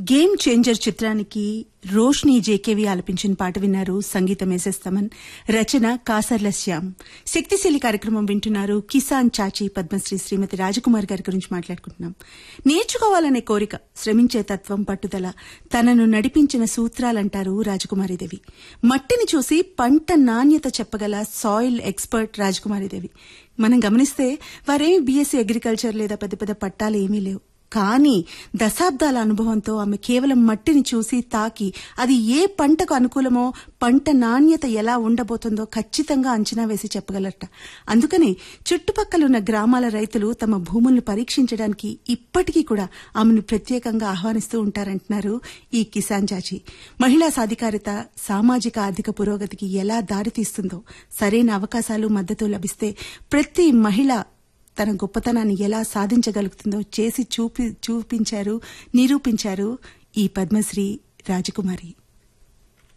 Game changer చిత్రానికి రోష్ని జేకేవి ఆలపించిన పాట విన్నారు. సంగీతం ఎస్ఎస్ తమన్, రచన కాసర్ల శ్యామ్. శక్తిశీలి కార్యక్రమం వింటున్నారు. కిసాన్ చాచి పద్మశ్రీ శ్రీమతి రాజకుమార్ గారి గురించి మాట్లాడుకుంటున్నాం. నేర్చుకోవాలనే కోరిక, శ్రమించే తత్వం, పట్టుదల తనను నడిపించిన సూత్రాలంటారు రాజకుమారీదేవి. మట్టిని చూసి పంట నాణ్యత చెప్పగల సాయిల్ ఎక్స్పర్ట్ రాజకుమారీదేవి. మనం గమనిస్తే వారేమి బీఎస్సీ అగ్రికల్చర్ లేదా పెద్ద పెద్ద పట్టాలు ఏమీ లేవు. కానీ దశాబ్దాల అనుభవంతో ఆమె కేవలం మట్టిని చూసి తాకి అది ఏ పంటకు అనుకూలమో, పంట నాణ్యత ఎలా ఉండబోతుందో ఖచ్చితంగా అంచనా వేసి చెప్పగలరట. అందుకని చుట్టుపక్కలున్న గ్రామాల రైతులు తమ భూములను పరీక్షించడానికి ఇప్పటికీ కూడా ఆమెను ప్రత్యేకంగా ఆహ్వానిస్తూ ఉంటారంటున్నారు ఈ కిసాన్ చాచి. మహిళా సాధికారిత సామాజిక ఆర్థిక పురోగతికి ఎలా దారితీస్తుందో, సరైన అవకాశాలు మద్దతు లభిస్తే ప్రతి మహిళ తన గొప్పతనాన్ని ఎలా సాధించగలుగుతుందో చేసి చూపించారు, నిరూపించారు ఈ పద్మశ్రీ రాజకుమారి.